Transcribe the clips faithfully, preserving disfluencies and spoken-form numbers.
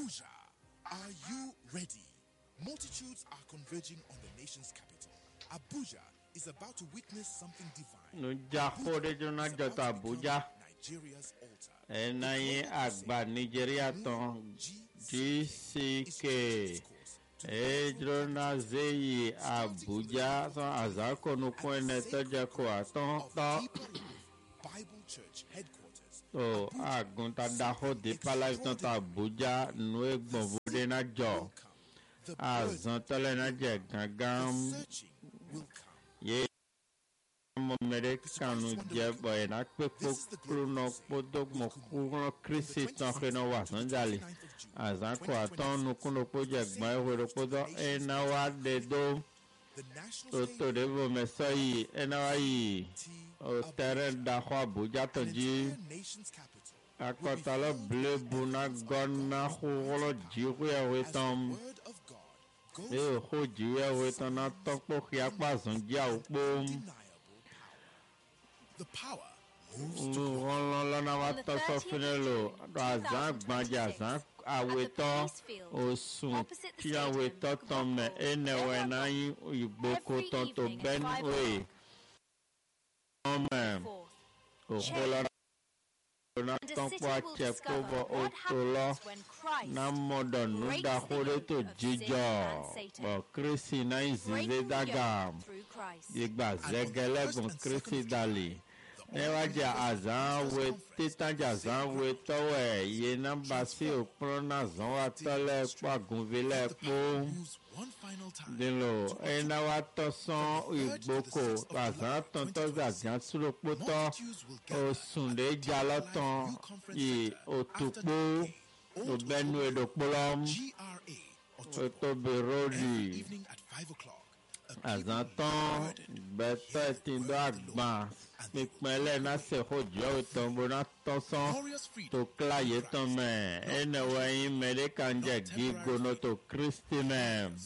Abuja, are you ready? Multitudes are converging on the nation's capital. Abuja is about to witness something divine. Abuja is about to become Nigeria's altar. Enayi agba Nigeria ton G C K Ejrona zeyi Abuja son azako nukun ene toje ko aton to Bible Church headquarters. So agunta daho de pala ton ta Abuja nu egbon bude na jo azan tole na je gangan ye mo American nu je boy na pe kokru no podok mo kuno Christ ton kheno wa sanjali azan ko aton nu kuno poje gbon e wero podo e na wa de do to to de bo mesayi e na wa yi o terrain da ho Abuja ton ji akotalo ble buna gonna kholo jiwe wetam e ho jiwe wetam na topo khia pa sanjia opo the power lọ́nà wa tọ́ sọ fúnilò azan gbàjà azan awetọ́ oṣù tí awetọ́ tán mẹ́ ẹnẹ̀wẹ̀ náà yín ìgbòkó tán tó bẹ́ẹ̀nùwẹ̀ ọmọ òkú lọ́nà lọ́nà tán pọ̀ àtsẹ̀kọ́ bọ̀ òtò lọ náà mọ̀dọ̀ nùdà kórè tó jíjọ bọ̀ kírísì náà ìzìlẹ̀ dàgà ìgbà zẹ́gẹ́lẹ́gùn kírísì dàlì. Newaja azan we titanja azan we towe ye namba si oprona zan wa tole pa gunvile po dilo ena wa tosan igboko azan ton to zazian suro poto osunde jalotan yi otupo obenu edopolom otobe rodi azan ton beto etindo agban Mikmele na se hojo tombo na toson to klaye tome ene wayi mede kanje gigono to Christi mem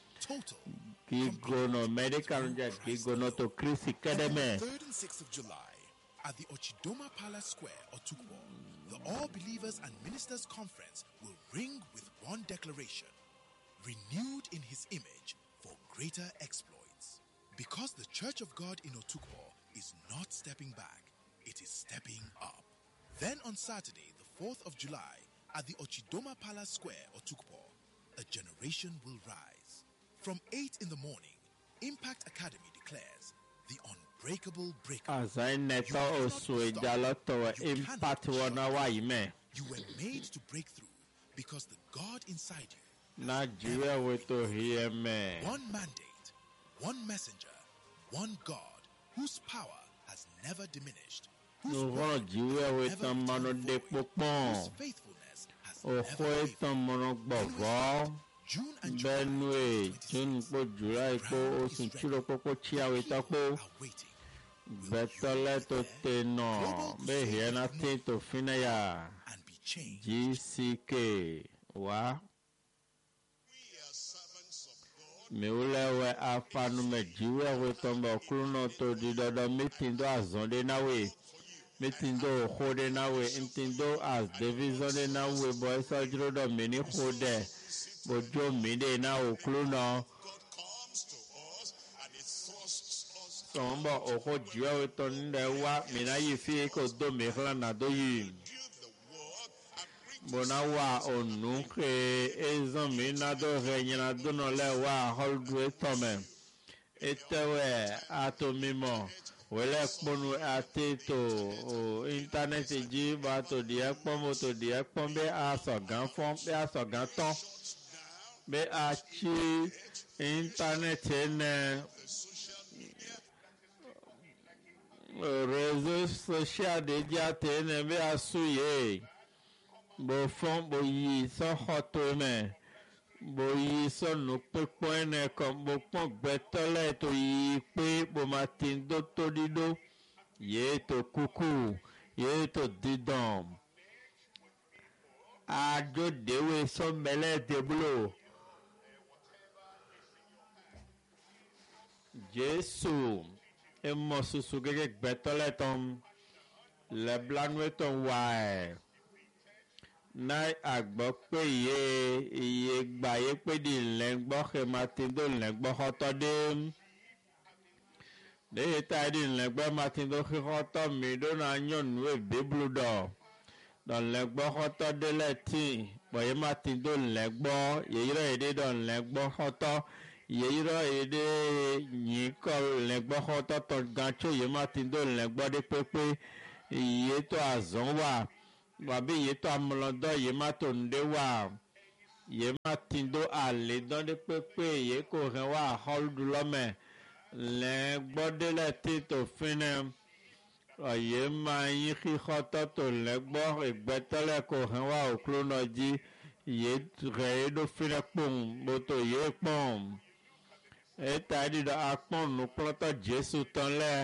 gigono mede kanje gigono to Christi kedeme. third and sixth of July at the Ochidoma Palace Square, Otukpo, the All Believers and Ministers Conference will ring with one declaration: renewed in His image for greater exploits. Because the Church of God in Otukpo is not stepping back, it is stepping up. Then on Saturday, the fourth of July, at the Ochidoma Palace Square, Otukpo, a generation will rise. From eight in the morning, Impact Academy declares the unbreakable breaker. As I never also a jaloto impact one away me. You were made to break through because the God inside you. Nigeria we to hear me. One mandate, one messenger, one God, whose power has never diminished, whose No word Nigeria we has to never mano turned de void, popon. whose faithfulness has O never ko wavered. to mono gbogo. June and July Benue June twenty-sixth, po July po osun chiro popo chia we to po. are waiting. Betole to teno. Be here na te to finaya. And be changed. G C K wa mi ulewe afanu me jiwe we tombo kruno to di dodo mitindo azonde nawe mitindo khode nawe intindo as division nawe boy so jrodo mini khode bojo mide na okruno sombo oko jiwe we tonde wa mina yifi ko do mehla na do yi Bonawa onuke ezon minado renyana dono le wa holdwe tome etewe atomimo wele kponu ateto o internet ji ba to di ekpon to di ekpon be asogan fon be asogan ton be achi internet ene réseaux sociaux de jate ne be asuye bo fon bo yi so hoto me bo yi so no pe poene kom bo pon gbetole to yi pe bo matin do to dido ye to kuku ye to didom ajo dewe so mele deblo Jesu e mo susu gege gbetole tom le blanwe ton wae na àgbọ̀ pé iye iye gbà yé pé di lẹ́gbọ́ ṣe máa ti dó lẹ́gbọ́ ọtọ́ dé léyìí tá a di lẹ́gbọ́ máa ti dó ọtọ́ mi dóná yọ̀nù èbí blúdọ̀ dọ̀lẹ́gbọ́ ọtọ́ dé lẹ́tì pọ̀yẹ́ máa ti dó lẹ́gbọ́ yèyí rẹ̀ èdè dọ̀lẹ́gbọ́ ọtọ́ yèyí rẹ̀ èdè yìí kọ́ lẹ́gbọ́ ọtọ́ tọ́ gan tó yẹ máa ti dó lẹ́gbọ́ dé pépé iye tó àzọ́ wà wàbí yìí tó amúlọ́dọ́ yìí má tó ń dé wà yìí má ti dó àlè dọ́ndé pépé yìí kò hẹ́ wà àhọ́lùdù lọ́mẹ̀ lẹ́ gbọ́délẹ̀ tí tó fínẹ́ ọ̀yẹ́ máa yín kíkọ́ tọ́ tó lẹ́gbọ́ ìgbẹ́tẹ́lẹ̀ kò hẹ́ wà òkúrò náà jí yìí rẹ̀ yìí ló fínẹ́ pòun bótó yìí pọ̀n èyí tá a dìdọ̀ apọ̀n nù pọ́tọ́ jésù tán lẹ́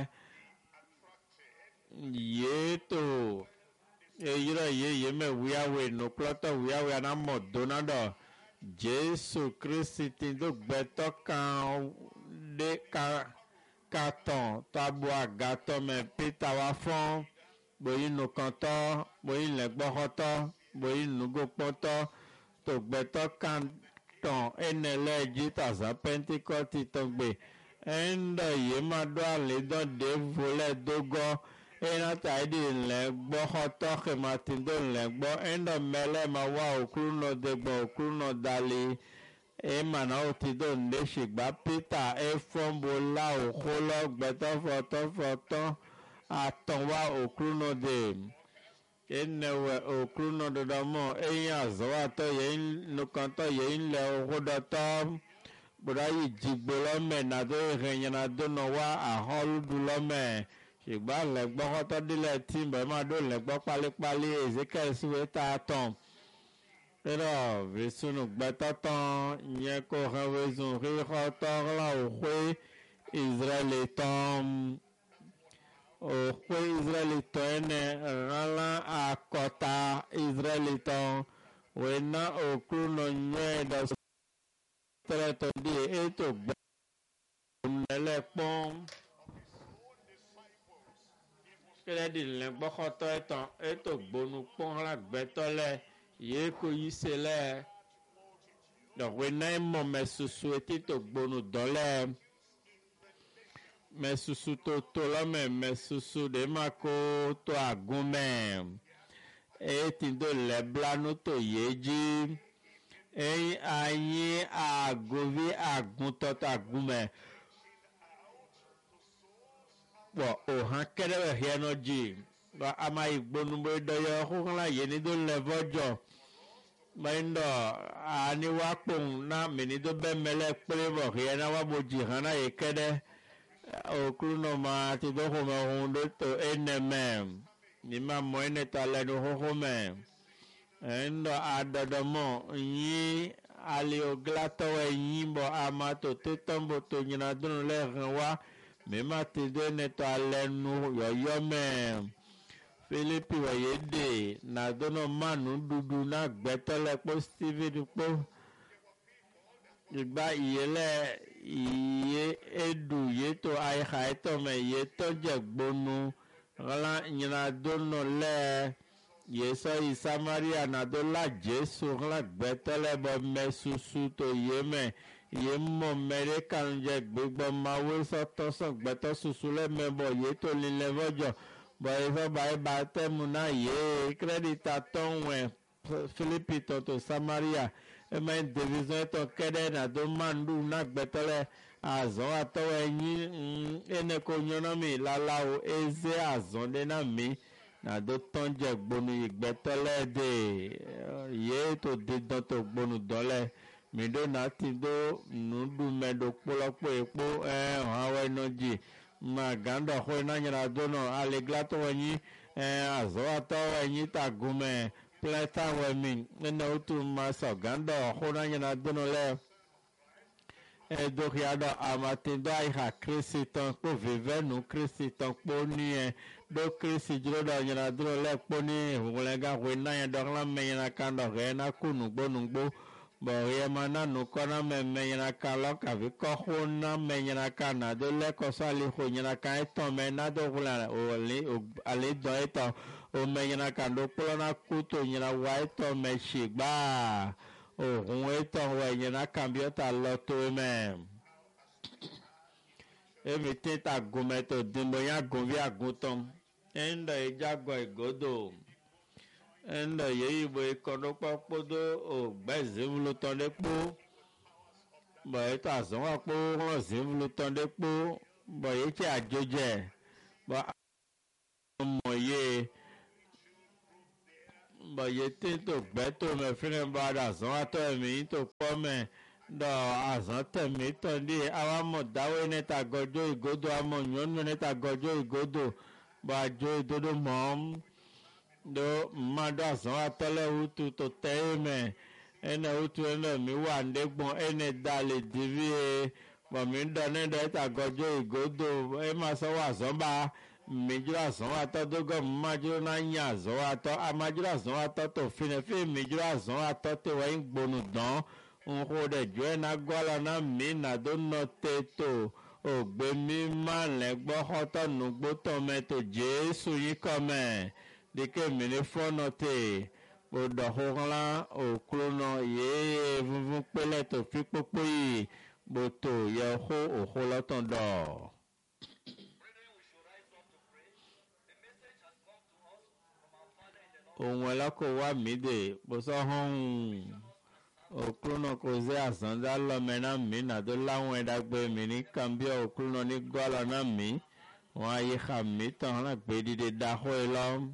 yìí tó eyira ye ye me wiawe no plata wiawe na modonado Jésù Kristi ti do gbeto kan de ka katon tabo agato me pita wa fon boyin no kanto boyin le gbohoto boyin no gopoto to gbeto kan ton enele jita za Pentecost to gbe enda ye ma do ale do de vole dogo ena taidi lẹ́gbọ́ ọtọ́ kematindo lẹ́gbọ́ ẹnọ mẹlẹ ma wá òkúrú náà dẹgbọ òkúrú náà dalẹ ema náà ó ti dó ndé ṣègbà Peter efọmbo la òkú lọ gbẹtọfọtọfọtọ àtọwá òkúrú náà dé ẹnẹwẹ òkúrú náà dọdọ mọ ẹyin àzọwàtọ yẹn nukantọ yẹn lẹ òkú dọtọ bùrọ yìí jìgbó lọmẹ nàdó ìrìnyẹnà dóná wá àhọlùdù lọmẹ ìgbà lẹ́gbọ́ kọ́tọ́ dílẹ̀ tí bẹ́ẹ̀ máa dó lẹ́gbọ́ pálípálí Ezekiel síwé tá a tàn rírọ̀ rìsúnù gbẹ́tọ́ tán ìyẹn kó hàn wẹ́sùn rí kọ́tọ́ rán òkú Israẹli tán òkú Israẹli tán ẹnẹ rárá àkọ́ta Israẹli tán wẹ́nà òkú nà nyẹ́ ẹ̀dọ́sọ̀ tẹ́lẹ̀ tó di ètò gbẹ́ ọ̀nẹ́lẹ́pọ́n. Kẹ́lẹ́dì lẹ́ gbọ́kọ́tọ́ ẹ̀tàn ètò gbónú pọ́nrán gbẹ́tọ́lẹ̀ yìí kò yí se lẹ̀ dọ̀wé náà mọ̀ mẹ́susu etí tó gbónú dọ́lẹ̀ mẹ́susu tó tó lọ́mẹ̀ mẹ́susu dè má kó tó àgún mẹ́ ètí tó lẹ́ blanú tó yé jí ẹ̀yìn ayé àgóví àgúntọ́ tó àgún mẹ́. Wọ òhàn kẹ́dẹ́wẹ̀ hìẹ́ náà jì wà á máa ìgbónúgbó dọ́yọ kókànlá yé ní tó lẹ́fọ́jọ́ mẹ́ńdọ̀ àníwápòun náà mẹ́ni tó bẹ́ mẹ́lẹ́ pérébọ̀ hìẹ́ náà wà bó jì hàn náà yé kẹ́dẹ́ òkúrú náà máa ti dọ́kọ̀ mẹ́ ohun tó tó ẹnẹ mẹ́ ní máa mọ ẹnẹ ta lẹ́nu kókó mẹ́ ẹ̀ńdọ̀ àdọ̀dọ̀mọ̀ yín alẹ́ òglátọ́wọ́ yín bọ̀ àmà tó tó tọ́ǹbò tó yìnbọn dúró lẹ́ẹ̀kan wá. Mema ti do neto alenu yọyọ mẹ Philippi wọ̀nyé dè nàdónà mánu dúdú náà gbẹ́tọ́lẹ̀ pọ́ Stephen pọ́ ìgbà ìyẹlẹ̀ ìyẹ edu yẹtọ̀ àyíká ẹ̀tọ́ mẹ yẹtọ̀ jẹ̀ gbónú rárá ìyẹnàdónà lẹ̀ yẹsọ yìí Samaria nàdólà Jésù rárá gbẹ́tọ́lẹ̀ bọ́ mẹ́susu tó yẹ mẹ́. Yé mọ̀ mẹ́ríkà ń jẹ gbégbọ́ máa wé sọ́tọ́ sọ̀gbẹ́tọ́ ṣoṣo lẹ́mẹ̀bọ̀ yé tó lílẹ̀ fọ́jọ́ bọ̀ ìfọ́ba ìbá tẹ́mu náà yé kírẹ́dìtà tọ́wọ̀n Philippi tọ̀tọ̀ Samaria ẹ̀mẹ́ division ẹ̀tọ́ kẹ́dẹ́ nàdó máa ń dùn náà gbẹ́tọ́lẹ̀ àzọ́ àtọ́wọ́ ẹ̀yìn ẹ̀nẹ́kọ̀ yọ̀nàmì láláwo ẹ̀zẹ̀ àzọ́ dẹ́nà mi nàdó tán jẹ gbónú ìgbẹ́tọ́lẹ̀ dé yé tó dídán tó gbónú dọ́lẹ̀. Mido na ti do nudu medo kpolokpo ekpo eh hawe noji ma gando ho na nyara dono aleglato wanyi eh azo ato wanyi tagume pleta wemi ene utu ma so gando ho na nyara dono le e do riado amatindo ai ha Kristi ton po vive nu Kristi ton po ni e do Kristi jiro do nyara dono le po ni hulega ho na nyara do la me nyara kando re na kunu gbonu gbo bọ̀wé mana nukọ́nà mẹ́mẹ́ yẹn ká lọ́kà fi kọ́ hóná mẹ́ yẹn ká nàdó lẹ́kọ̀ọ́ sọ́ọ́lì hó yẹn ká ẹ̀tọ́ mẹ́ nàdó wúlò àlẹ́ dọ̀ ẹ̀tọ́ o me nyina ka do kplo na kuto nyina wa eto me shigba o hun eto we nyina kambiota loto me emi tenta gumeto dimbo ya gunvi agutom endo ejago igodo endo yeyibo ikodo popodo o gbezivulu tondepo bo eto azon wa po ron zivulu tondepo bo yechi ajoje bo mo ye bo ye tento gbeto me fine bada azon ato emi to po me do azan temi to ndi awa mo dawe neta gojo igodo amo nyonu neta gojo igodo ba jo idodo mom do mado azan atole utu to teme ene utu ene mi wa ndegbon ene dale divi bo mi do ne do eta gojo igodo e ma so wa azan ba mi jura azan ato dogo majo na nya azan ato amajura azan ato to fine fi mi jura azan ato te wa ngbonu dan nko de jo na gwala na mi na do no teto ogbe mi ma le gbo hoto nu gbo to me to Jesu yi come de ke mi ni fono te o do hola o klono ye vuvun pele to fi popo yi bo to ye ho o ho lo ton do ohun ela ko wa mi de bo so hon okruno koze asanda lo mena mi na do lawon edagbe mi ni kambio okruno ni gwala na mi won aye kha mi tan la gbe dide da ho elo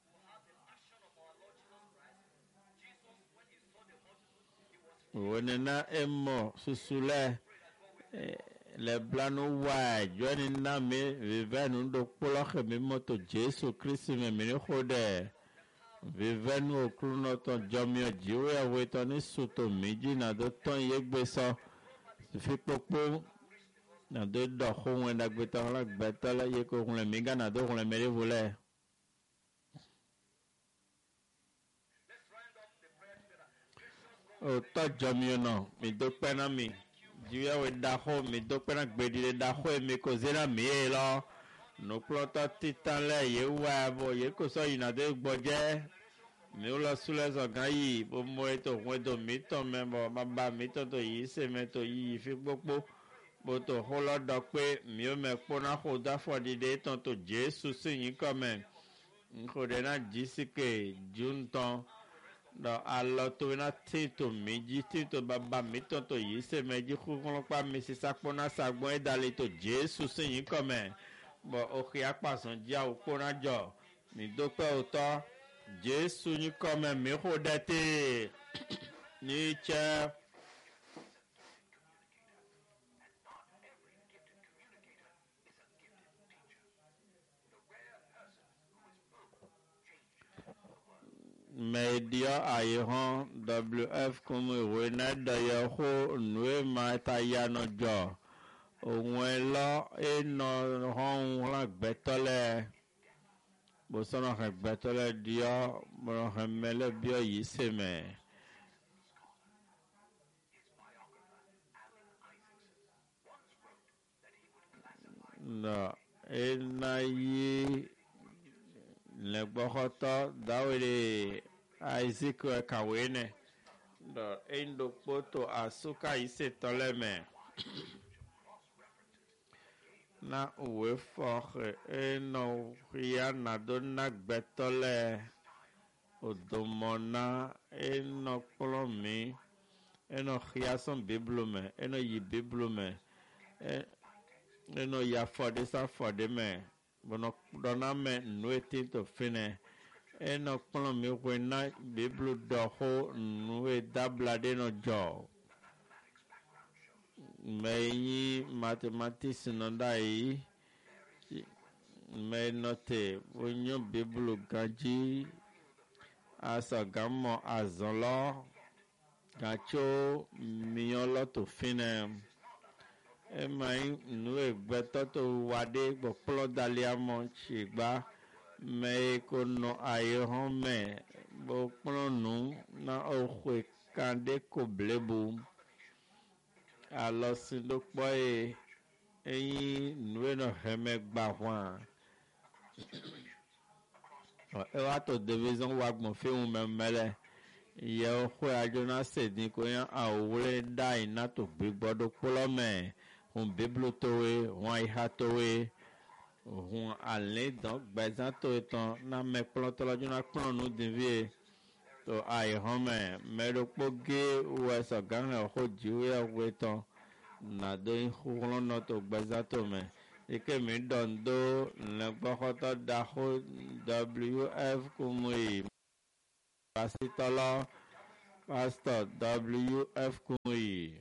wonena emo susule le blanu wa joni na mi vivenu do polo khe mi moto Jesu Christ me mi ni khode vivenu okruno ton jomio jiwe awe ton ni suto miji na do ton yegbe so fi popo na do do ho wen da gbe ton la gbe to la ye ko hun le mi ga na do hun le mere vole o to jomio no mi do pe na mi jiwe awe da ho mi do pe na gbe di da ho mi ko zera mi e lo no ploto titan le ye wa bo ye ko so ina de gboje mi o lo sule so gan yi bo mo eto hun eto mi ton me bo baba mi ton to yi se me to yi fi popo bo to ho lo do pe mi o me po na ho da fo dide ton to Jesu sin yin come nko de na jisike junton do alo to na ti to mi ji ti to baba mi ton to yi se me ji ku kon pa mi si sapo na sagbon e dale to Jesu sin yin come bo o ki apasan ji a o po na jo mi do pe o to Jesu yin come mi ho de te ni che media ayehon W F como wena da yeho nwe mata ya no jo ohun elo eno hon la gbetole bo sono ha gbetole dio mo ha mele bio yi seme no enayi le gbohoto dawere Isaac kawene do endo poto asuka ise toleme na uwe foche eno ya na do na gbetole odomona eno plomi eno khiason biblume eno yi biblume eno ya fode sa fode me bono dona me nueti to fine eno plomi wena biblu do ho nue dablade no jo meyi mathematics no dai me note onyo biblu gaji asa gamo azolo gacho miolo to fine e mai nue gbeto to wade gbo plo daliamo chigba me ko no ayehon me bo plo nu na ohwe kande ko blebu alo sindo poe eyin nue no heme gba hwan e wa to division wa gbon fi un memele iye oku ajona sedin ko yan awure da ina to gbe gbodo polome un biblo towe won iha towe hun ale dan gbezan to tan na me plon to loju na plon nu divie to ai home me ro poge we so gan ho jiwe we tan na do hun no to gbezan to me ike mi dondo le gbokoto da ho W F kumui pasitolo pastor W F kumui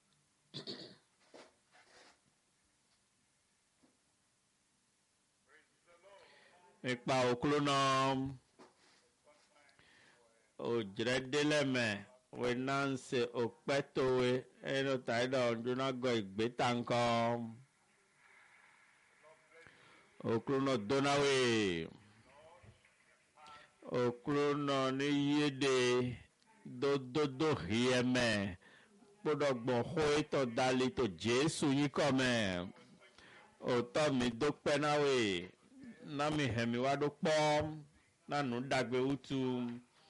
ipa okulona ojredeleme we nanse opetowe eno taida onjuna go igbetanko okulona donawe okulona ni yede do do do hieme gbọ́dọ̀ ho ito dali to Jésù yín kome o to mi do penawe na mi hemi wa do pom na nu dagbe utu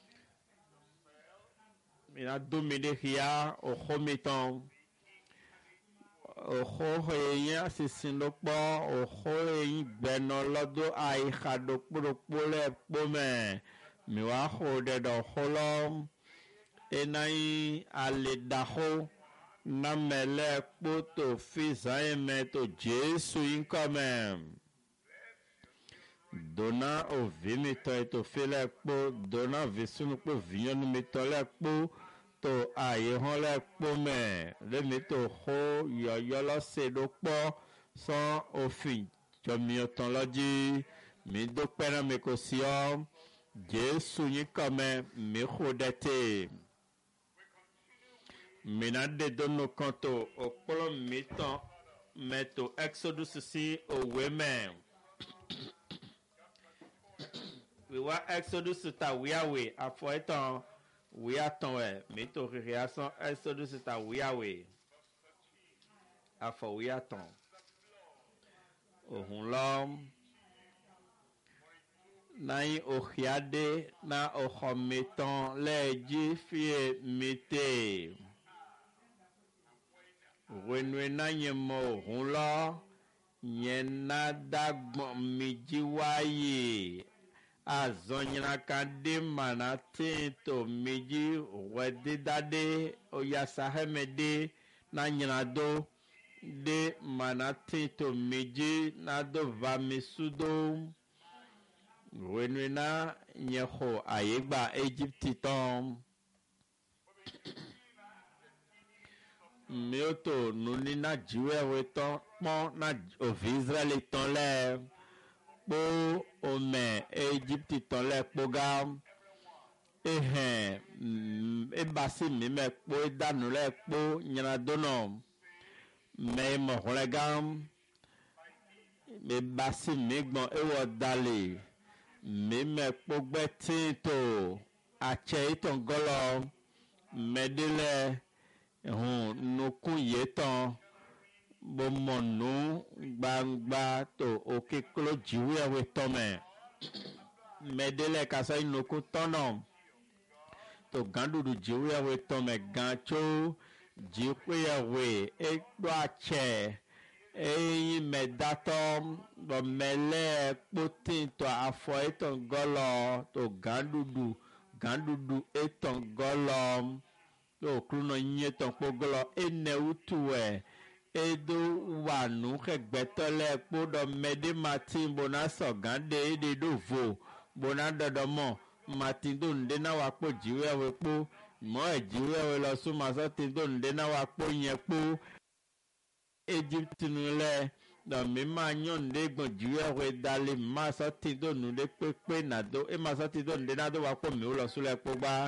mi na do mi de hia o ho mi ton o ho eyin asisin lo po o ho eyin gbeno lodo ai khado poro po me mi wa ho de do holom enai aledaho na mele poto fisa eme to Jésù income dona o vimito e to fele po dona visunu po vionu mito le po to aye hon le po me le mito ho yo yo lo se do po son ofin jo mi otan loji mi do pena me ko si o Jésù income mi khodete Minade dono kanto okpolo mitan meto Exodus si owemen. We wa Exodus ta wiawe afo etan wiatan we mito reason Exodus ta wiawe afo wiatan. Ohun lo nai ohiade na ohometan leji fie mite. Wenwe na nyemo hula nyena dagbon miji waye azonyina kande mana tinto miji wede dade oyasa hemede na nyina do de mana tinto miji na do vamisudo wenwe na nyeho ayegba Egypti tom Mioto nuni na jiwe weton pon na of Israel ton le po ome Egypti ton le pogam ehen e basi mi me po e danu le po nyana dono me mo holegam me basi mi gbon e wo dale mi me po gbe tinto ache iton golo medile hun nukun yetan bo monu gbangba to oke klo jiwe we tome medele kasa inokun tono to gandudu jiwe we tome gancho jiwe we e do ache e medatom bo mele putin to afo eton golo to gandudu gandudu eton golom to kruno nyeton pogolo ene utuwe edo wanu kegbetole podo mede martin bona sogande ede do vo bona dodomo martin do nde na wa po jiwe we po mo e jiwe we lo su ma so tin do nde na wa po yen po Egypt nule do mi ma nyon de gbon jiwe we dale ma so tin do nu de pepe na do e ma so tin do nde na do wa po mi o lo su le po gba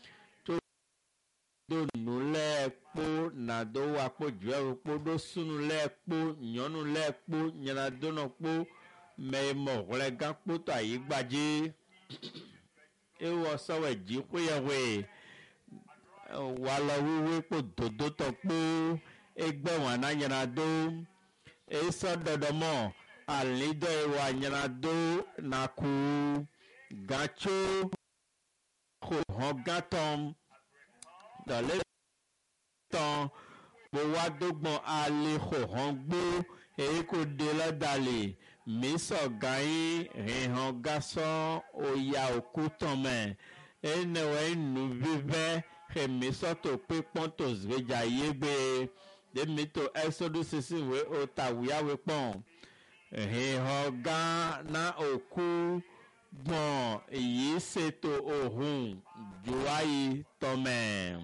do nule po na do wa po juwe po do sunu le po nyonu le po nyana do no po me mo le gan po to ayi gbaje e wo so we ji ko ye we wa lo wiwe po dodo to po egbe wa na nyana do e so dodo mo alido e wa nyana do na ku Gacho Hongatom dans les temps pour wa dogbo ale Hongbo et ko de la dale miso gayi rehan gason oya okutome enewe nu vive he miso to pe ponto zveja yegbe de mito Exodus sixteen we otawiya we pon rehan ga na oku gbọ̀n èyí ṣètò ohun juwayi tọ́mẹ̀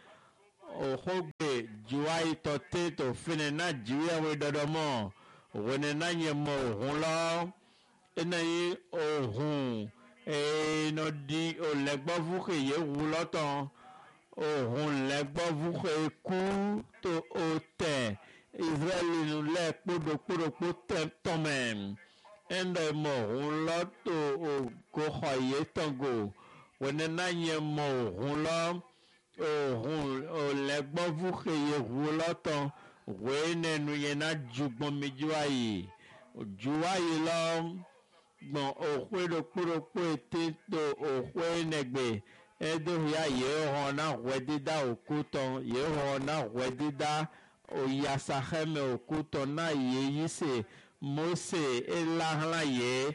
òhógbè juwayi tọ́tẹ́ tó fínẹ̀ nàìjíríà wé dọ́dọ́ mọ́ òun náà yẹ mọ́ òhun lọ ẹnà yìí ohun ẹnà di olẹ́gbọ́fúkè yẹ wù lọ́tàn ohun lẹ́gbọ́fúkè kú tó o tẹ̀ israẹli lẹ́ kpódòkpódòkpó tọ́mẹ̀ ende mo hun lo to o go hoye tango wona na ye mo hun lo o hun o le gbo vu ke ye hu lo tan we ne nu ye na jugbon mi juayi o juayi lo gbon o hwe do puro po ete to o hwe negbe edo ya ye ho na hwe dida okuton ye ho na hwe dida o yasa heme okuton na ye yise Mose elahla ye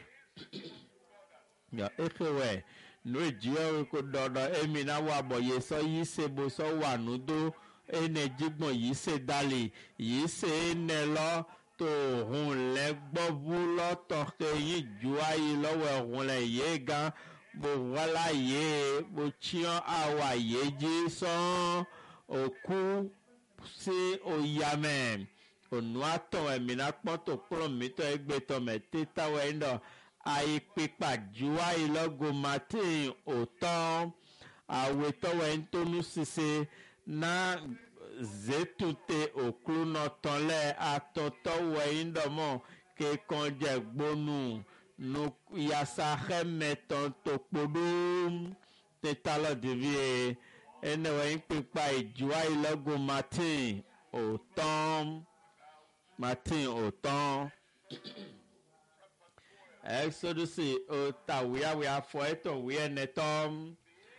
ya ekewe no ejiwe ko dodo emi na wa bo ye so yi se bo so wa nudo ene jigbon yi se dali yi se ne lo to hun le gbobu lo to ke yi ju ayi lowo hun le ye gan bo wala ye bo chion awa ye ji so oku si oyame onu atọ emina kpọtọ kplọ mitọ egbetọ mẹtẹta wẹndọ ayikpepa juwa ilọgo martin otọ awetọ wẹntonu sise na zetute oklunọtọlẹ atọtọ wẹndọmọ kekanjẹ gbonu nu yasahẹmẹtọ tokpodo tẹtalọ devie ẹnẹ wẹnkpepa ijuwa ilọgo martin otọ. Martin Otan Exodus otawiya we afọ eto we enetom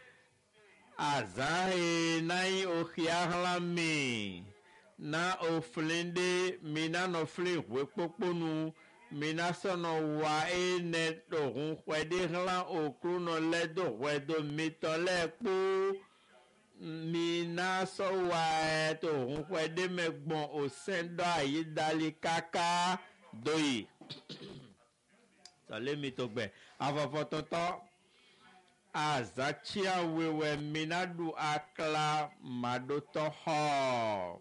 azahe nai ohiahlami na oflinde mina no fli we poponu mina sono wa ene dohun kwede hla okru no ledo wedo mitole po mina so wa to hun kwede megbon osendo ayidali kaka doyi so let me to gbe afofo toto azachia wewe minadu akla madoto ho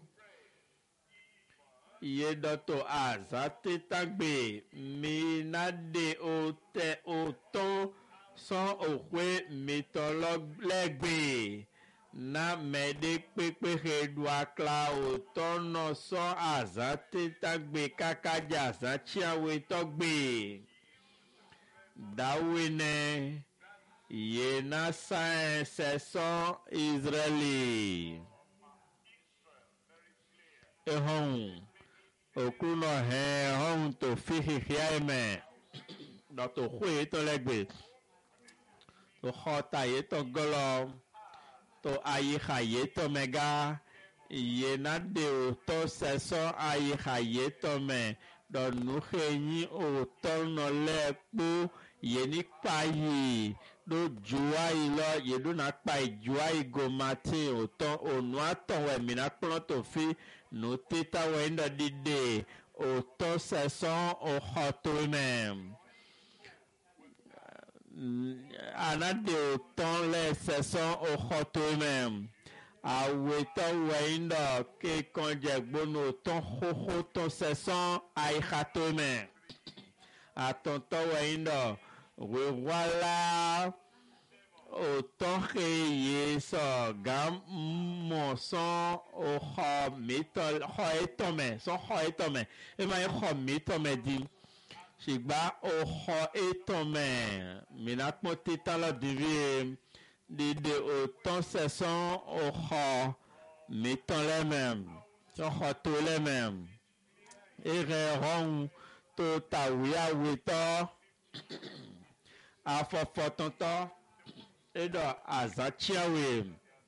iye doto azate tagbe minade ote oton son okwe mitologlegbe na mede pepe hedu akla otono so azate tagbe kakaja azachia we togbe dawene ye na science so Israeli ehon okuno he hon to fihi hiaime do to hwe to legbe to hota ye to golo to ayi haye to mega ye na de o to seso ayi haye to me do nu henyi o to no lepo ye ni payi do juwa ilo ye do na pa juwa igo mati o to onu aton we mi na pon to fi no teta we ndo dide o to seso o hoto me anade o ton le seson o hoto mem aweto wendo ke konje gbono ton hoho ton seson ai hato mem atonto wendo we wala o ton ke yeso gam mo son o ho mitol ho etome so ho etome e ma ho mitome dim ṣùgbà ọ̀họ́ ètò mẹ́ mìíràn pọ́n títà lọ́dìrí dídé òtán sẹ̀sán ọ̀họ́ mìtàn lẹ́mẹ̀m ọ̀họ́ tó lẹ́mẹ̀m èrè ọ̀hún tó tàwíyàwé tọ́ afɔfɔtɔtɔ eɖɔ azatsiawe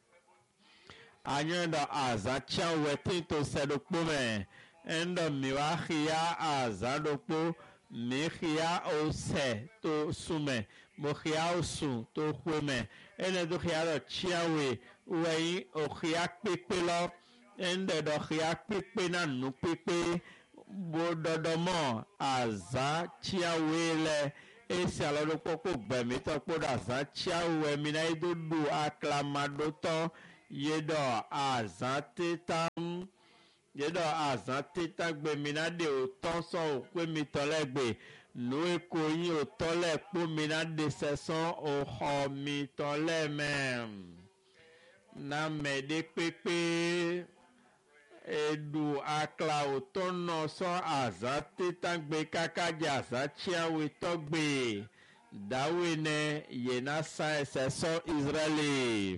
anyi ɖɔ azatsiawe tito seɖokpo me eŋɖɔ miwa xia azaɖokpo mi xia ose to sume mo xia osu to xue me ene do xia ɖɔ tsiawe wei oxia kpekpe lɔ eŋɖɔ ɖɔ xia kpekpe na nu kpekpe bo dɔdɔmɔ azatsiawe le esia lɔ ɖo kpɔkpɔ gbɛmitɔ kpɔ ɖe azatsiawe mina yi do ɖo aklamaɖotɔ ye ɖɔ azatetam ye ɖɔ azateta gbe mina ɖe wòtɔ sɔ wòkpe mitɔ le gbe nu eko yi wòtɔ le kpo mina ɖe sesɔ wòxɔ mitɔ le me na me ɖe kpekpe eɖu akla wòtɔ nɔ sɔ azateta gbe kaka dze azatsiawe tɔgbe dawe ne yena sa sesɔ Israeli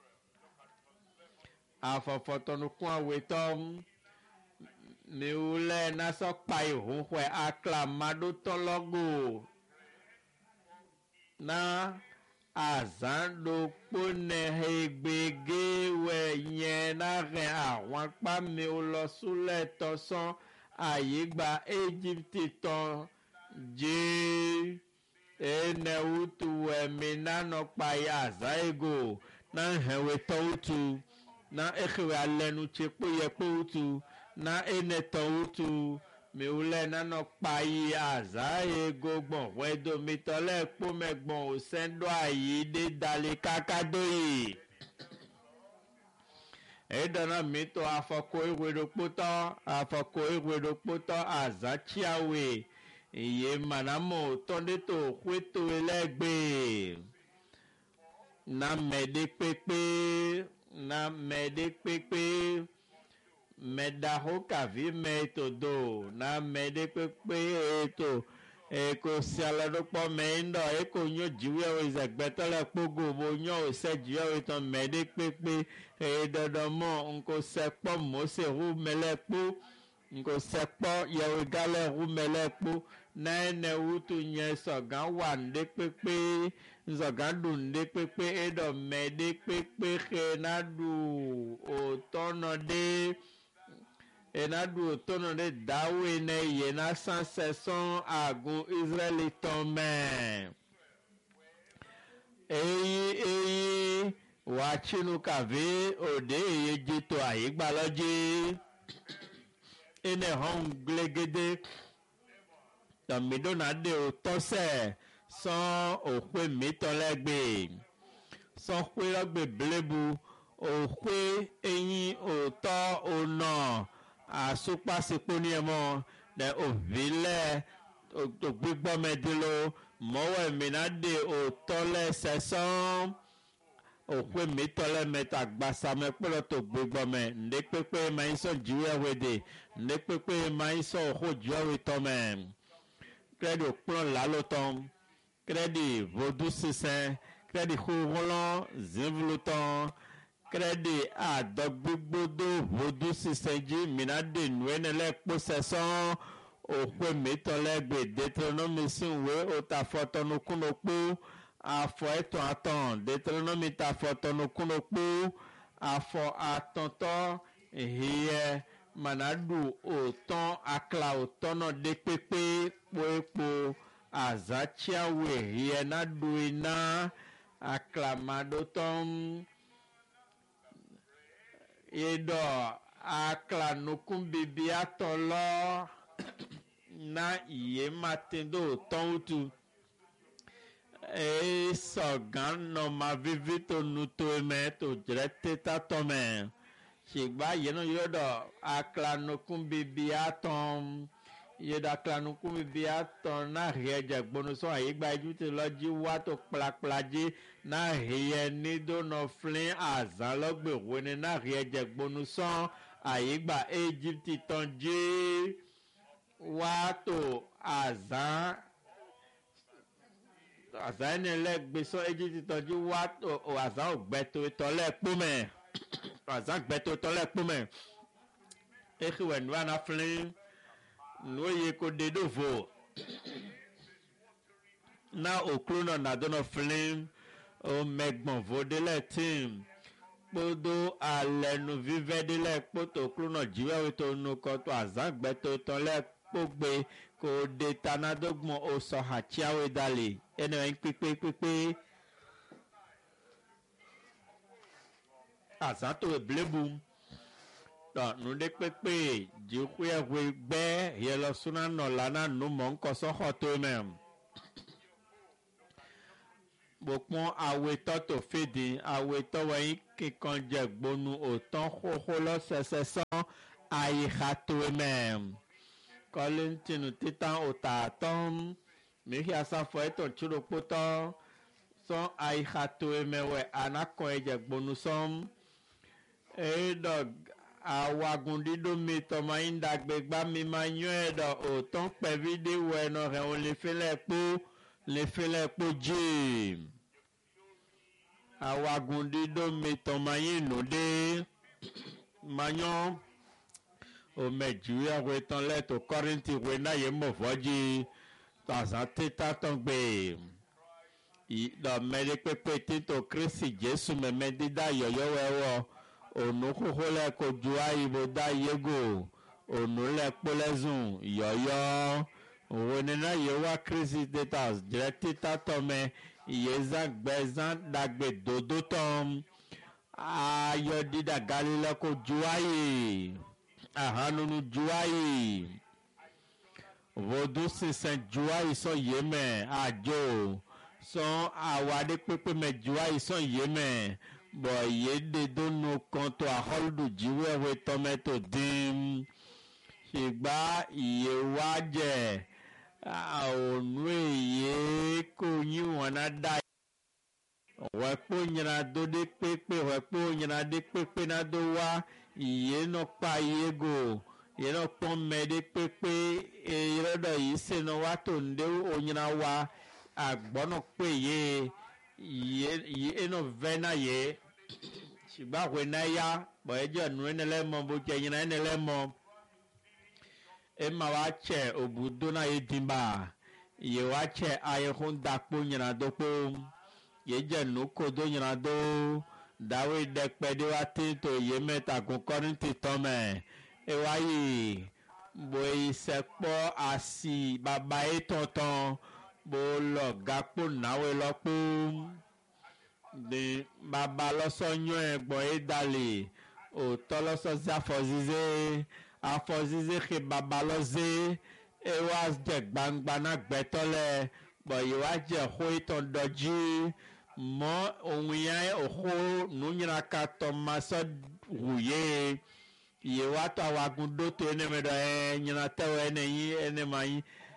afɔfɔtɔnukun awetɔ miwu lɛ nasɔ kpai huxɔe akla maɖotɔ lɔgo na azãɖokpo ne hegbege wɛ nye na hɛ ahwakpa miwu lɔ sulɛ tɔsɔ ayigba Egypte tɔ dze ene wutu wɛ mi nanɔ kpai aza ego na hɛwetɔ wutu na exewe alɛnu tse kpo yɛ kpo wutu na enetɔ wutu miwulɛ nanɔ kpayi aza ego gbɔn wɛdomitɔ lɛ kpome gbɔn osɛn do ayi de dali kaka do yi eɖɔna mitɔ afɔko eweɖokpotɔ afɔko eweɖokpotɔ azatsiawe eye manamo tɔ de to xoeto lɛ gbe na mɛ de kpekpe na mɛ de kpekpe mɛdaho kavi mɛ to do na mɛ de kpekpe eto eko sialɛ do kpɔ mɛ ŋdɔ eko nyo dziwuiwo zɛgbɛtɔ le kpogo bo nyo osɛ dziwuiwo tɔ mɛ de kpekpe eɖɔɖɔmɔ nko sɛ kpɔ mose ʋu mɛ lɛ kpo nko sɛ kpɔ yewo galɛ ʋu mɛ lɛ kpo na ene wutu nye sɔgã wa ŋde kpekpe zɔgã ɖu ŋde kpekpe eɖɔ mɛ de kpekpe xe na ɖu otɔnɔ de ena ɖu otɔnɔ de dawe ne yena sãsɛ sɔŋ agu Israelitɔ mɛ eyi eyi watsinu kavi ode eye dzito ayigba lɔ dzi ene hɔn glegede tɔmiɖo na de otɔsɛ sɔŋ oƒe mitɔ lɛ gbe sɔŋ ƒe lɔ gbe blebu oƒe enyi otɔ onɔ asukpasikponi mɔ ɖe ovi lɛ ogbigbɔmɛ dilo mɔwɛ mina de otɔ lɛ sɛsɔŋ oƒe mitɔ lɛ mɛ ta gbasame kple to gbigbɔmɛ ŋde kpekpe ma yi sɔ dziwuiwo de ŋde kpekpe ma yi sɔ oxo dziwuiwo tɔmɛ kredi okplɔ lalotɔ kredi vodu sisɛ kredi xoxolɔ zivlutɔ kredi adɔgbigbodo vodu sisɛ dzi mina de nue ne lɛ kpo sɛsɔn oƒe mitɔ lɛ gbe Deuteronomy sinwe ota fɔtɔnukunokpo afɔ etɔn atɔn Deuteronomy ta fɔtɔnukunokpo afɔ atɔntɔ hiɛ mana ɖu otɔn akla otɔnɔ de kpekpe kpoekpo azatsiawe hiɛ na ɖu ina aklamaɖotɔn yeɖɔ akla nukubibiatɔ lɔ na ye mate do tɔn wutu esɔgã nɔma vivi to nuto mɛ to dzre teta tɔmɛ sigba yenɔ yeɖɔ akla nukubibiatɔ yeɖɔ akla nukubibiatɔ na hiɛ dze gbɔnusɔ ayigba Egypte lɔ dzi wa to kplakpla dzi na hiɛ nido nɔ fli azã lɔgbe wone na hiɛ dze gbɔnusɔ ayigba Egypte tɔ dzi wa to azã azã ne lɛ gbesɔ Egypte tɔ dzi wa to azã gbɛto tɔ lɛ kpome azã gbɛto tɔ lɛ kpome exiwɛ nua na fli nu ye ko de do vo na okluno na dono flim o megbon vodele tim kpodo alenu vivedele kpoto okluno jiwe to nu ko to azagbe to ton le kpogbe ko de tanadogbon o so hachiawe dale ene en pipe pipe azato eblebu tọ nude pepe jikwe we gbe yelo suna no lana nu mon ko so hoto mem bopon awe toto fedi awe to wen kikan je gbonu otan xoxo lo sesesan ai hato mem kolintinu titan otaton mi hi asafo eto churo poto so ai hato mewe anako eje gbonu som e dog awagundido mi tọmọ yín dàgbégbá mi máa yán ẹ̀dọ̀ òótọ́ pẹ̀vídé wọ ẹ̀nà rẹ̀ òun lè fẹ́lẹ̀ pó lè fẹ́lẹ̀ pó jìm awagundido mi tọmọ yín nùdé máa yán òmẹ̀jìwé ọ̀rẹ́ tán lẹ́tọ̀ kọ́rìntì wẹ̀ náà yẹ mọ̀ fọ́jì tàzán títà tán gbé ìdọ̀ mẹ́rin pépé títò kírísì jésù mẹ́mẹ́ dídá yọ̀yọ́ wẹ́wọ́ onu koko lẹ ko ju ayibo da yego onu lẹ kpolẹzun yọyọ òun nínú yewa kristi status director tọmẹ ìyẹzà gbẹzàn dàgbé dodo tọm ayọ dídà galilẹ ko ju ayi ahanunu ju ayi vodu sísẹ ju ayi sọ yémẹ àjò sọ àwàdé pépé mẹ ju ayi sọ yémẹ bọ̀ yéde dónú kan tó àhọ́lùdù jíwẹ́wẹ́ tọ́mẹ́tò dín ṣùgbà ìyè wá jẹ́ ònú èyí kò yín wọn náà dá wẹ́pọ̀ nyina dó dé pépé wẹ́pọ̀ nyina dé pépé náà dó wá ìyè náà pa iye gò ìyè náà pọ́n mẹ́ dé pépé èyí lọ́dọ̀ yìí sẹ́nu wá tó ń dé ònyina wá àgbọ̀nà pé yé ìyè náà vẹ́ náà yé ṣùgbọ́n àwọn ẹ̀nà ya bọ̀ ẹjọ́ nu ẹni lẹ́mọ̀ bó jẹ́ yìnyín ẹni lẹ́mọ̀ ẹ má wá kyẹ̀ òbúdó náà yé dìbà yẹ wá kyẹ̀ ayẹ̀kún dàkpó nyina dókpó yẹ jẹ́ nu kodo nyina dó dàwé dẹ́kpẹ́ dé wá tí tó yẹ mẹ́ta kún kọ́rìntì tọ́mẹ̀ ẹ wá yìí bó ìsẹ̀kpọ́ àsì bàbá yẹ tọ̀tàn bó lọ gàkpó náwó lọ́kpó de baba lọsọ nyọ ẹgbọn edale òtọ lọsọ sí afọzize afọzize xe baba lọze ewa jẹ gbangba náà gbẹtọlẹ bọ yewa jẹ xɔ etɔn dɔdzi mɔ ohun yẹn òxó nunyiraka tɔmasɔ wòye yewa tɔ awagun do to eneme dɔ ɛ nyiratɛwɔ ene yi enema yi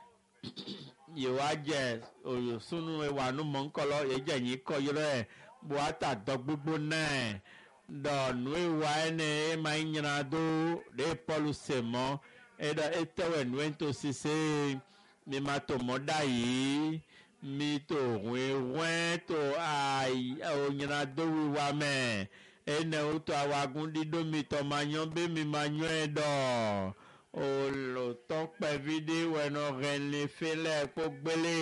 yewa jẹ oyosunu ewa nu mɔ nkɔlɔ yedze nyi kɔ yɔrɔ yɛ buata dɔ gbogbo náà dɔnu ewa ene ema yi nyina do de pɔlu se mɔ eɖɔ etɛwɛ nu ento sise mi ma to mɔ da yi mi to hoe wɛn to ayi o nyina do wiwa mɛ ene wo to awagun dido mi tɔ ma nyɔ be mi ma nyɔe dɔ olotɔ kpɛvi de wɛnɔ hɛnli filɛ kpogbele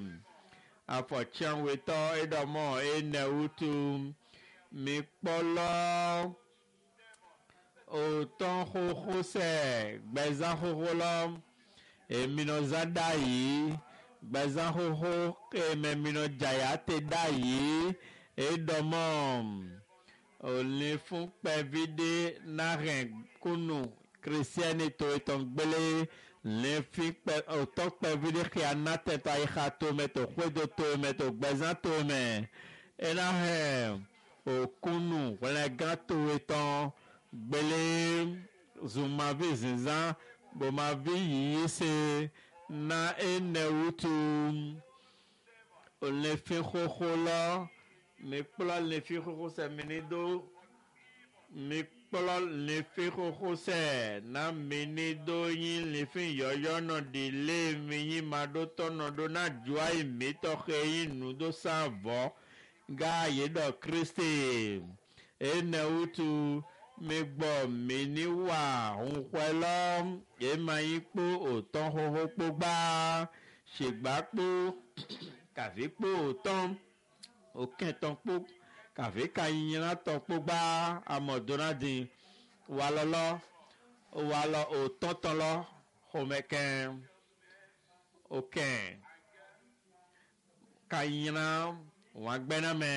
afɔtsiãwetɔ eɖɔmɔ ene wutu mi kpɔlɔ òtɔ xoxo sɛ gbɛzã xoxo lɔ eminɔ zã da yi gbɛzã xoxo eme minɔ dzaya te da yi eɖɔmɔ oli fún kpɛvi de nahɛ kunu kristiani to etɔn gbele le fi kpɛ òtɔ kpɛvi de xia natɛ to ayi xa to me to xoedo to me to gbɛzã to me ena hɛ okunu wòle gã to etɔn gbele zumavi zizã bomavi yiyi se na ene wutu ole fi xoxo lɔ mi kplɔ le fi xoxo sɛ mi ni do mi kplɔ le fi xoxo sɛ na mi ni do yin le fi yɔyɔ nɔ di le mi yin ma do tɔnɔ do na dzo ayi mi tɔxe yin nu do sa vɔ ga yi dɔ kristi ene wutu mi gbɔ mi ni wa ŋuxɔe lɔ ema yi kpo òtɔ xoxo kpo gbaa ṣègbà kpo kàfi pé òótọ́ òkè tán pó kàfi ka yìnyín tán pó gbá amọ̀dúnrádì wà lọ́lọ́ wà lọ òótọ́ tán lọ xɔmɛkɛ òkè ka yìnyín wà gbẹ́nà mẹ́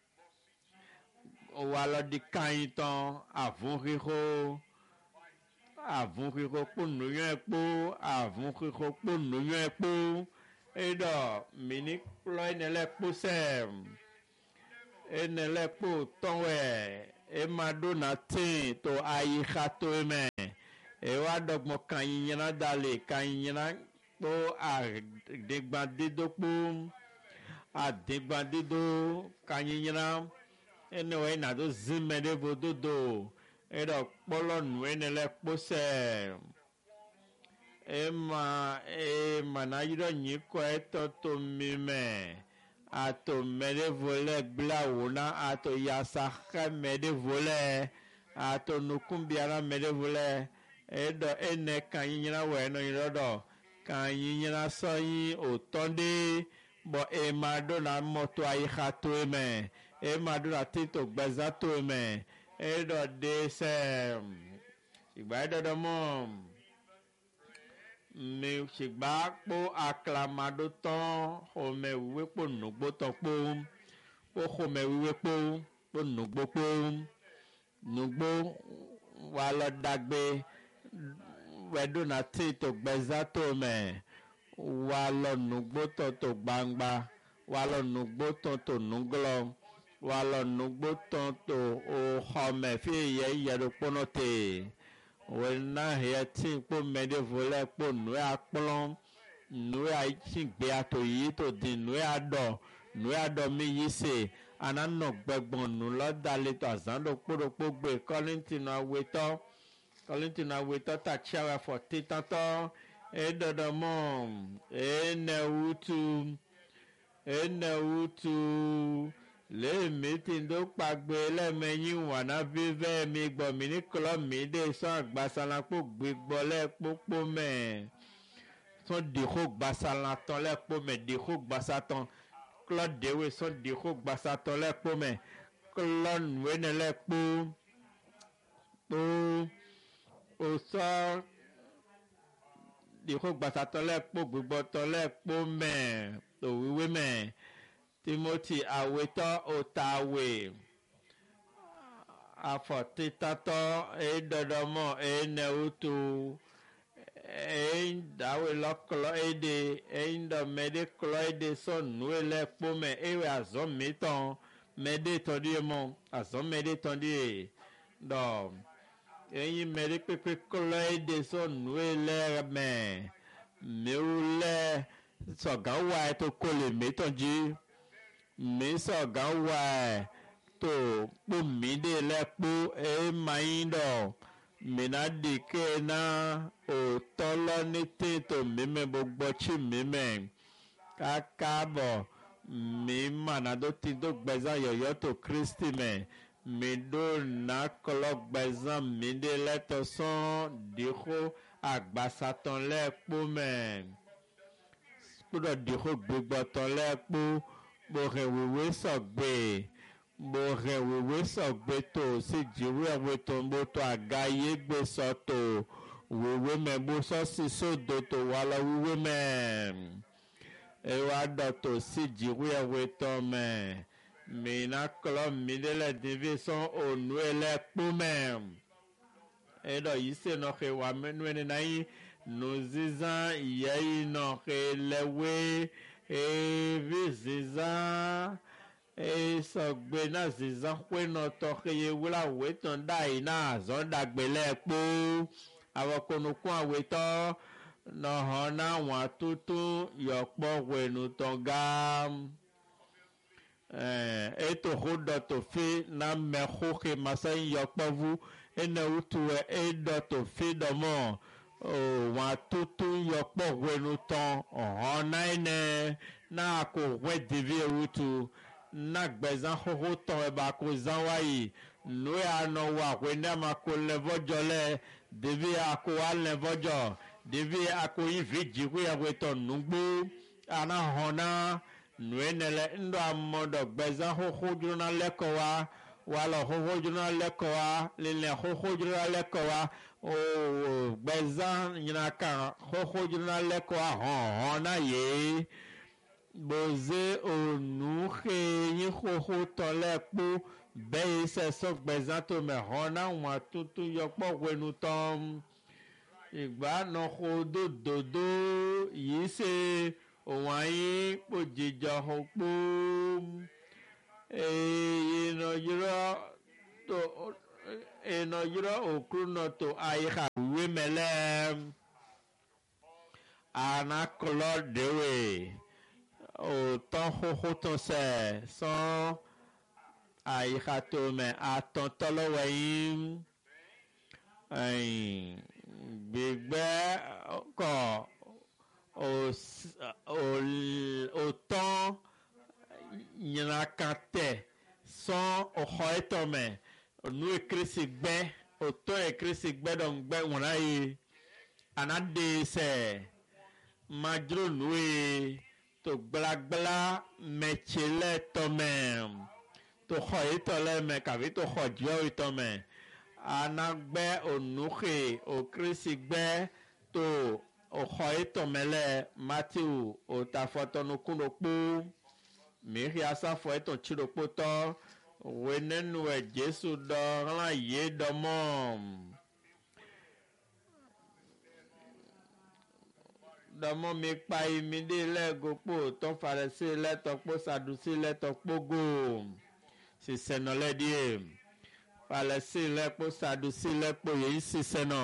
wà lọ di ka yìnyín tán àvúnxixó àvúnxixó kpó nùyọ́ ẹ̀ kpó àvúnxixó kpó nùyọ́ ẹ̀ kpó eɖɔ mini kplɔ ene lɛ kpó sɛ ene lɛ kpó tɔwɛ ema ɖo na tè to ayi xa to mɛ ewa dɔgbɔ kanyinyina da le kanyinyina kpó adegbadido kpó adegbadido kanyinyina ene wɔ yina do zimɛ ɖe vododo eɖɔ kpɔlɔ nu ene lɛ kpó sɛ. Ema ema na yidɔ nyi kɔ etɔ to mi mɛ ato mɛ de volɛ gblẽ awo na ato yasa xe mɛ de volɛ ato nukunbiara mɛ de volɛ eɖɔ ene kanyinyina wɔ enɔ nyi ɖɔɖɔ kanyinyina sɔ yi òtɔ ɖe bɔ ema ɖo na mɔto ayi xa to mɛ ema ɖo na tito gbɛza to mɛ eɖɔ de sɛ ìgbà eɖɔɖɔ mɔ. Mi ṣègbà kpó aklamadó tán xɔmɛ wíwé kpó nùgbó tán kpó kpó xɔmɛ wíwé kpó kpó nùgbó kpó nùgbó wà lọ dàgbé wẹ̀dó nà tí tó gbẹ̀zá tó mẹ wà lọ nùgbó tán tó gbangba wà lọ nùgbó tán tó nùglọ wà lọ nùgbó tán tó xɔmɛ fi yẹ yẹdo kpónɔ tè. Wena hɛ tí kpó mɛɖe volɛ kpó nue akplɔ nue atsi gbé ato yi to di nue aɖɔ nue aɖɔ mi yi se ananɔ gbɛgbɔn nu lɔ da le to azã ɖo kpó ɖo kpó gbé kɔlintinu awetɔ kɔlintinu awetɔ tatsi awɛ fɔti tatɔ eɖɔɖɔ mɔ ene wutu ene wutu. Le miti do kpagbe le me nyi wana vi ve mi gbɔ mi ni klɔ mi de sɔn agbasala kpó gbigbɔ le kpókpó me sɔn dixo gbasala tɔn le kpó me dixo gbasatɔn klɔ dewe sɔn dixo gbasatɔn le kpó me klɔ nue ne le kpó kpó osɔ dixo gbasatɔn le kpó gbigbɔtɔn le kpó me owiwe me. Timothy awetɔ otawe afɔtitatɔ eɖɔɖɔmɔ enewutu edawe lɔ klɔ ede eŋdɔmɛde klɔ ede sɔ nue le kpome ewe azɔmitɔ mɛde tɔɖi mɔ azɔmɛde tɔɖi dɔ eyi mɛde kpekpe klɔ ede sɔ nue le mɛ mewu lɛ sɔgawa eto kole metɔ dzi. Mi sɔgã wa to kpó mi de lɛ kpó ema yi dɔ mina di ke na òtɔ lɔ ne te to mi mɛ gbogbo tsi mi mɛ kaka bɔ mi mana do ti do gbɛzã yɔyɔ to kristi mɛ mi do na klɔ gbɛzã mi de lɛ tɔ sɔn dixo agbasatɔn lɛ kpó mɛ kpódɔ dixo gbigbɔtɔn lɛ kpó. Bore wewe sɔgbe bore wewe sɔgbe to si dziwe weto bo to aga ye gbe sɔ to wewe me bo sɔ si sodo to walɔ wewe me ewa dɔ to si dziwe weto me mina klɔ mi de le divi sɔn onue le kpó me eɖɔ yi se nɔ xe wa me nue nena yi nuzizã yeyi nɔ xe le we. Evi zizã esɔgbe na zizã ƒe nɔ tɔxe ye wla wetɔn da yi na azɔ dagbe le kpó awɔkonukun awetɔ nɔhɔ na wɔn tutu yɔkpɔ wɛnutɔ gã ɛɛ eto xɔ dɔ to fi na mɛ xoxe masa yi yɔkpɔvu ene wutu eɖɔ to fi dɔmɔ. Wọ́n tutu yọpọ̀ wẹnu tán ọ̀hán náà ene náà kò wẹ́ divi ewutu náà gbẹ̀zán xoxo tán ẹ̀ bá kó zán wáyé nù ànà wà wẹ́ ní àmà kó lẹ́vọ́jọ́ lẹ̀ divi àkó wà lẹ́vọ́jọ́ divi àkó yìí fi jìkú yà wẹ́ tán nùgbó àná hàn náà nuenele ndo amodo gbeza hoho juna lekowa wala hoho juna lekowa lele hoho juna lekowa o gbeza nyina kan hoho juna lekowa hon hon na ye boze onuhe yin hoho tole po be se so gbeza to me hon na wa tutu yopo wenu tom ìgbà náà kó dòdòdó yìí ṣe òun ayé pòjìjọ òpó ìnàjúrọ tó ìnàjúrọ òkú náà tó àyíká ìwé mẹlẹ anakọlọ dèwé òtọ́ hóhó tó sẹ sàn àyíká tó mẹ àtọ̀ntọ́lọ́wọ́ yìí gbígbẹ kọ òtán yìnyínkàtẹ sàn ọkọ ẹtọmẹ ònú ekirisi gbẹ òtán ekirisi gbẹdọgbẹ wọnà yìí anadesẹ madro nùwé tó gbalagbala mẹtsẹlẹ tọmẹ tó xɔ etɔlẹ mẹ kàfi tó xɔ diọ etọmẹ anagbẹ onuxe okirisigbe tó ọxɔ etɔmɛlɛ matthew otafɔtɔnukunokpo mìíràn asafo etɔn tsidokpotɔ wenenu ɛ jesu dɔ ɣlã yé dɔmɔ dɔmɔ mi kpa yi mi de lɛ gokpo tɔfarisi lɛ tɔkpo sadusi lɛ tɔkpogo sisenɔlɛ die. Palesi lepo sadusi lepo ye siseno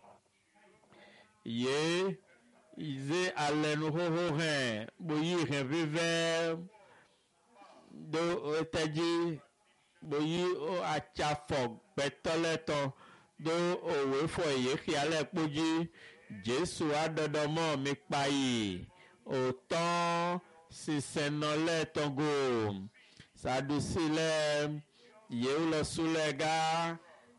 ye ize alenu hoho he boyi he vive do oteji boyi o achafo betoleto do owefo ye khiale poji Jesu adodomo mi payi oton siseno le tongo sadusi le yeu lo sulega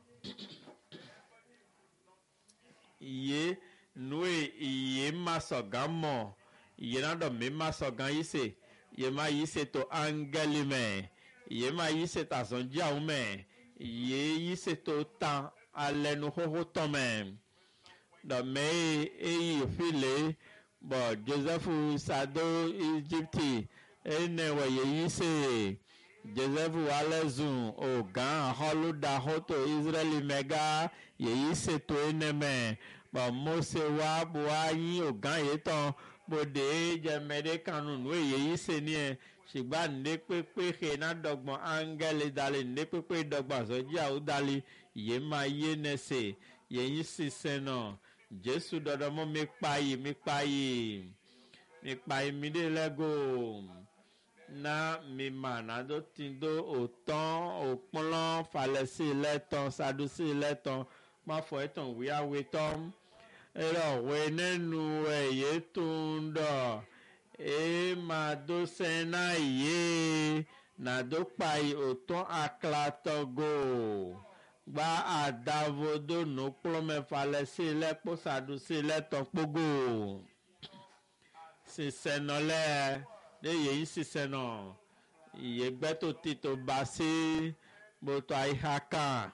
ye nue ye masogan mo ye na do mi masogan yise ye ma yise to angeli me ye ma yise ta sonja u me ye yise to tan alenu hoho to me do me e file bo Joseph sado Egypti ene wa ye yise Joseph walezun ogan holuda hoto Israeli mega yeyi seto eneme ba Mose wa buayi ogan yeton bode jemede kanunu yeyi seni e sigba nde pepe he na dogbon angele dali nde pepe dogbon soji audali ye ma ye nese yeyi siseno Jesu dodomo mi payi mi payi mi payi mi de lego na mi mana do tindo otan opolon falesi leton sadusi leton ma fo eton wi awe tom ero we nenu eye tundo e ma do sena ye na do pai otan aklatogo gba adavodo no plome falesi lepo sadusi leton pogo si senole de yeyi siseno yegbe to ti to basi boto aihaka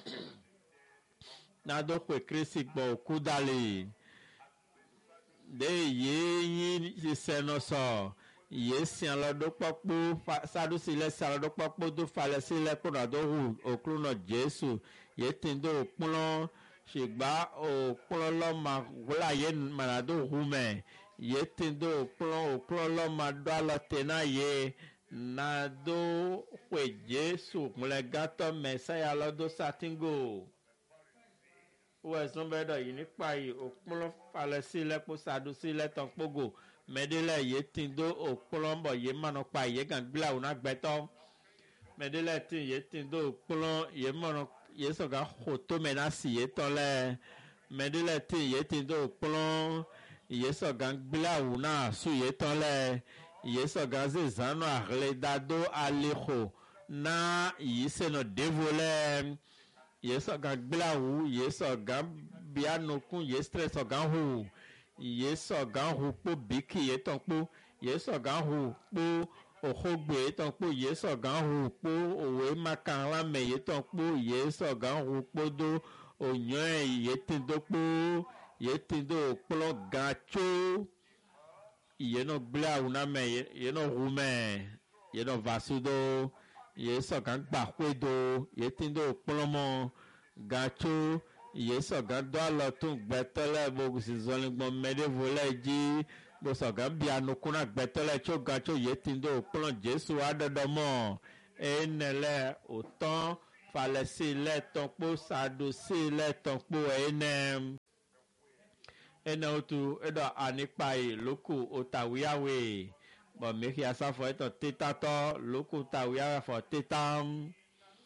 na do pe krisi gbo kudali de yeyi siseno so ye sin lo do popo sadusi le sa lo do popo do fale si le ko do hu okru no Jesu ye tindo opulon sigba opulon lo ma wala ye manado hu me ye tindo opulon opulon lo ma do lo tena ye na do pe Jesu mule gato mesaya lo do satingo o esun bedo yi nipa yi opulon fale si le po sadusi le ton pogo medele ye tindo opulon bo ye mano pa ye gan gbla una gbeto medele tin ye tindo opulon ye mano ye so ga hoto menasi ye tole medele tin ye tindo opulon ye so gan gbla una su ye tole ye so ga zezano arle dado alejo na yi se no devole ye so ga gbla u ye so ga biano kun ye stress o gan hu ye so gan hu po biki ye ton po yeso gan hu po ohogbe ton po yeso gan hu po owe makan la me ye ton po yeso gan hu po do onyan ye tin do po ye tin do plo gan cho ye no bla una me ye no hu me ye no vasudo yeso gan gba pe do ye tin do plo mo gan cho yeso gan do lo tun gbetele bo si zolin gbon mede vole ji bo so gan bi anukuna gbetele cho gan cho ye tin do plo Jesu adodomo enele otan falesi le ton po sadusi le ton po enem ena otu edo anipai loku otawiawe bo meki asafo eto titato loku tawiawe fo titam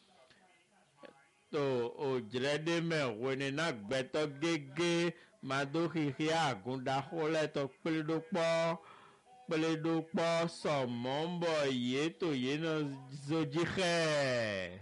to o jrede me woni na gbeto gege mado hihia agunda hole to pledo po pledo po so mombo ye to ye no zojihe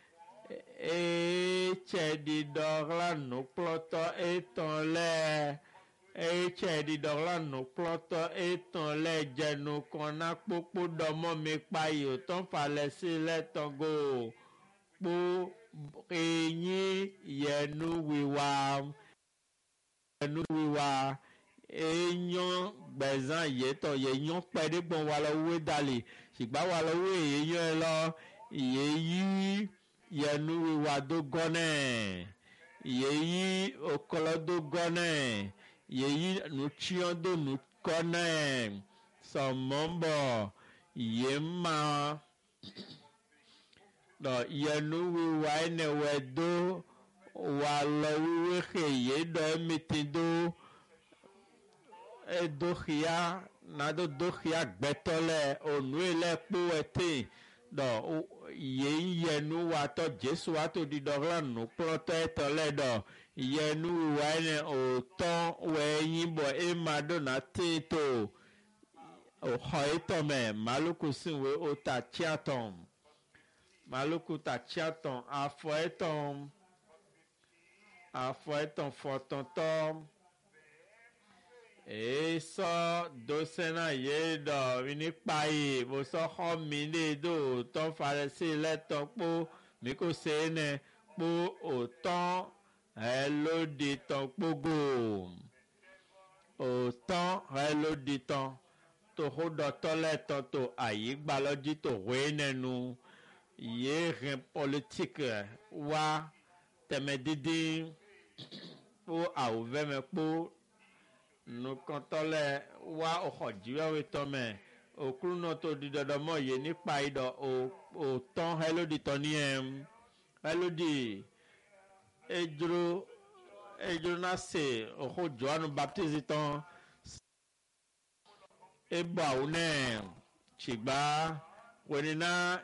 e chedi dogla no ploto eton le e chedi dogla no ploto eton le jenu kona popo domo mi pa yo ton fale si le tongo po eyin yẹnu wiwa yẹnu wiwa eyan gbẹ̀zán yẹtọ̀ yẹyan pẹ̀lẹ́gbọ̀n wa lọ wé dalẹ̀ ṣùgbọ́n wa lọ wé èèyàn ẹ lọ ìyẹ́yí yẹnu wiwa tó gọ́nẹ̀ ìyẹ́yí okòló tó gọ́nẹ̀ ìyẹ́yí nutsiyan tó nu gọ́nẹ̀ sọ̀mọ́bọ̀ ìyẹ́ máa dɔ yenu wiwa ene wɛ do wa lɔ wiwe xe ye dɔ emiti do edo xia nado do xia gbɛtɔ lɛ onue lɛ kpo ɛte dɔ ye yenu wa tɔ Jesu wa to di dɔ xla nu kplɔtɔ etɔ lɛ dɔ yenu wiwa ene otɔ wɛ yin bɔ ema do na te to oxɔ etɔ mɛ maluku si we ota tsiatɔm. Maluku tachiaton afọ eton afọ eton fọtọntọ èso dosena ye dọ nípa yìí mo sọ họ mi lè do tán farisi lẹ́tọ̀ pó mi kò ṣe é nẹ pó òtán ẹ ló di tán gbogbo òtán ẹ ló di tán tó kó dọ̀tọ́ lẹ́tọ̀ tó àyè gbalọ́jí tó wé nẹnu. Ye ren politique wa teme didi po awuve me po nu kontole wa ohojiwe we tome okru no to di dodomo ye nipa ido o o ton hello di toniem hello di ejro ejro na se oho Joan Baptiste ton e ba une chigba wenina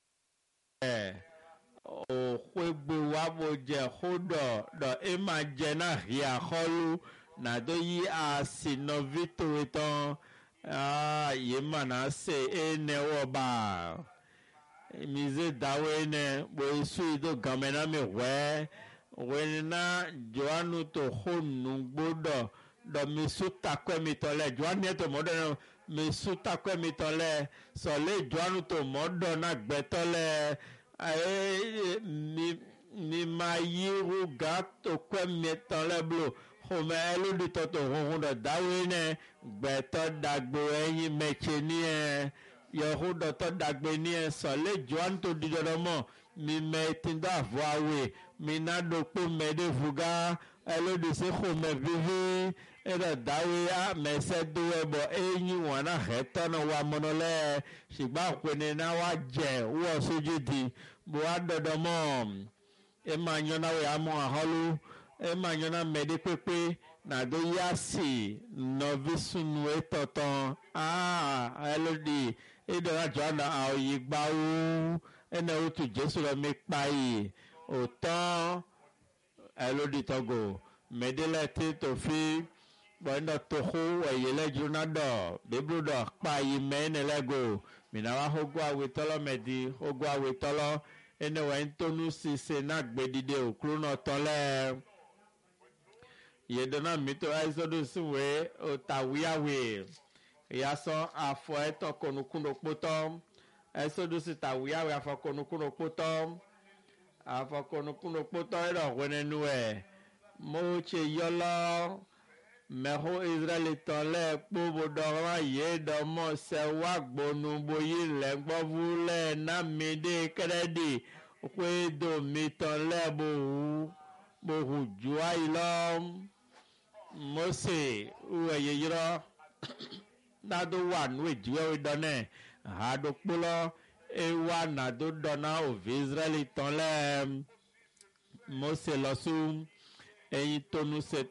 òkwegbe wa bo jẹ kódọ dọ ẹ máa jẹ náà rí àkọlù nàdó yí àsìnàví tòwe tán yìí mà náà ṣe ẹ nẹwọ bá mi ṣe dáwọ ẹ nẹ bó iṣu ìdó gàmẹ́nà mi wẹ́ wẹ́ni náà johannu tó hónú gbódọ̀ dọ mi sùn takọ́ mi tọ́lẹ̀ johannu yẹn tó mọ́dọ̀ náà mi sùn takọ́ mi tọ́lẹ̀ sọ̀lẹ̀ johannu tó mọ́dọ̀ náà gbẹ́tọ́lẹ̀ mi mi ma yiru ga to kwe mi tan leblo home eludi to to hun do dawe ne gbeto dagbo eyin meche ni e yo hu do to dagbe ni e so le joan to di do mo mi me tin da voawe mi na do po me de fuga eludi se home vivi era dawe a me se do ebo eyin wana heto no wa monole sigba kwene na wa je wo soju di bo adodomo e ma nyona we amo aholu e ma nyona mede pepe na do yasi no visunu etoton ah elodi e do ra jona aoyi gbawo ene otu Jesu lo mi pai otan elodi togo medele ti to fi bondo toho weyele junado debrudo pai mene lego minawa hogwa witolo medi hogwa witolo ene wa ntonu sise na gbedide okru no tole yedona mito Exodus we otawiawe yaso afọ eto konukuno poto Exodus tawia we afọ konukuno poto afọ konukuno poto ero wenenu e mo che yolo meho Israel tole pobo dora ye do mo se wa gbonu boyi le gbovu le na mede kredi kwe do mi ton le bo bo huju ailo Mose uwe ye yiro nado wa nu ejiwe done ha do polo e wa nado dona of Israel ton le Mose lọ sún ẹyin tonu se